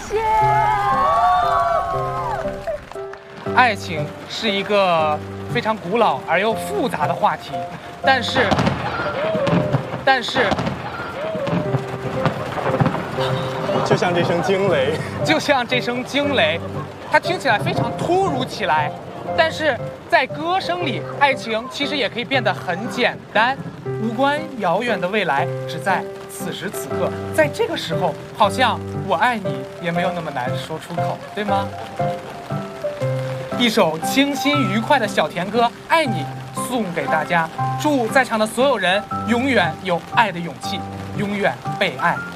谢。 爱情是一个非常古老而又复杂的话题，但是， 就像这声惊雷， 它听起来非常突如其来，但是在歌声里，爱情其实也可以变得很简单，无关遥远的未来，只在此时此刻，在这个时候，好像我爱你也没有那么难说出口，对吗？一首清新愉快的小甜歌《爱你》送给大家，祝在场的所有人永远有爱的勇气，永远被爱。